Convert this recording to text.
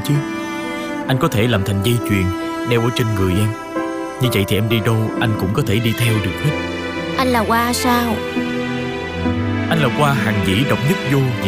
chứ. Anh có thể làm thành dây chuyền đeo ở trên người em. Như vậy thì em đi đâu anh cũng có thể đi theo được hết. Anh là Hoa sao? Anh là Hoa hàng vĩ độc nhất vô nhị.